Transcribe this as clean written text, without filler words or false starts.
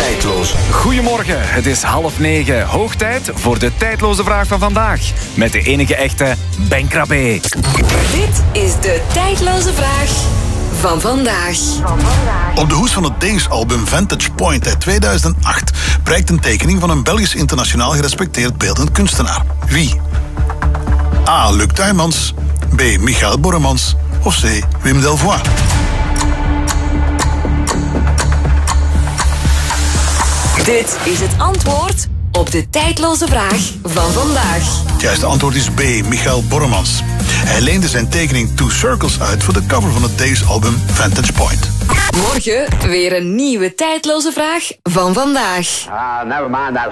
Tijdloos. Goedemorgen, het is 8:30. Hoog tijd voor de tijdloze vraag van vandaag. Met de enige echte Ben Krabbe. Dit is de tijdloze vraag van vandaag. Op de hoes van het Days-album Vantage Point uit 2008 prijkt een tekening van een Belgisch internationaal gerespecteerd beeldend kunstenaar. Wie? A. Luc Tuymans, B. Michael Borremans of C. Wim Delvoye? Dit is het antwoord op de tijdloze vraag van vandaag. Het juiste antwoord is B. Michael Borremans. Hij leende zijn tekening Two Circles uit voor de cover van het Days-album Vantage Point. Morgen weer een nieuwe tijdloze vraag van vandaag. Never mind that.